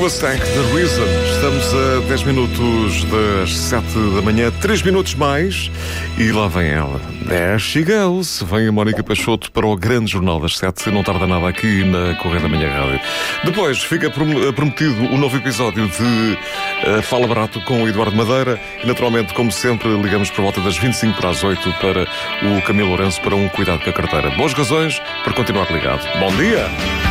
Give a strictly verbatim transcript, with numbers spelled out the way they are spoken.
Mustang, The Reason. Estamos a dez minutos das sete da manhã, três minutos mais, e lá vem ela. There she goes. Vem a Mónica Peixoto para o grande jornal das sete. Não tarda nada aqui na Correia da Manhã Rádio. Depois fica prometido o novo episódio de uh, Fala Barato com o Eduardo Madeira. E naturalmente, como sempre, ligamos por volta das vinte e cinco para as oito para o Camilo Lourenço para um cuidado com a carteira. Boas razões para continuar ligado. Bom dia!